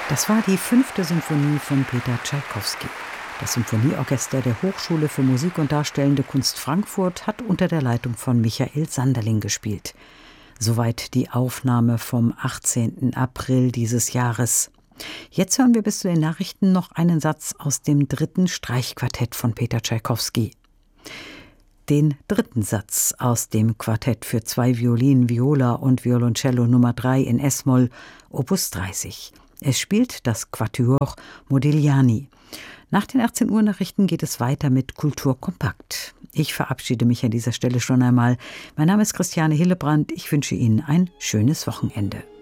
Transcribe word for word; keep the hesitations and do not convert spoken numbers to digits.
Das war die fünfte Sinfonie von Peter Tschaikowski. Das Symphonieorchester der Hochschule für Musik und Darstellende Kunst Frankfurt hat unter der Leitung von Michael Sanderling gespielt. Soweit die Aufnahme vom achtzehnten April dieses Jahres. Jetzt hören wir bis zu den Nachrichten noch einen Satz aus dem dritten Streichquartett von Peter Tschaikowski. Den dritten Satz aus dem Quartett für zwei Violinen, Viola und Violoncello Nummer drei in S-Moll, Opus dreißig. Es spielt das Quatuor Modigliani. Nach den achtzehn Uhr Nachrichten geht es weiter mit Kultur kompakt. Ich verabschiede mich an dieser Stelle schon einmal. Mein Name ist Christiane Hillebrand. Ich wünsche Ihnen ein schönes Wochenende.